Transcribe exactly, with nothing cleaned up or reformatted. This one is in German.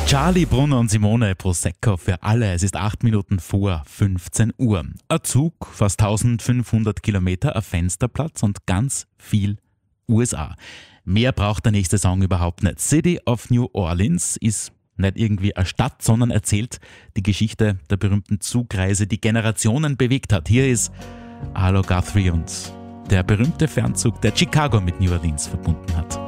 Charlie Brunner und Simone Prosecco für alle. Es ist acht Minuten vor fünfzehn Uhr. Ein Zug, fast eintausendfünfhundert Kilometer, ein Fensterplatz und ganz viel U S A. Mehr braucht der nächste Song überhaupt nicht. City of New Orleans ist nicht irgendwie eine Stadt, sondern erzählt die Geschichte der berühmten Zugreise, die Generationen bewegt hat. Hier ist Arlo Guthrie und der berühmte Fernzug, der Chicago mit New Orleans verbunden hat.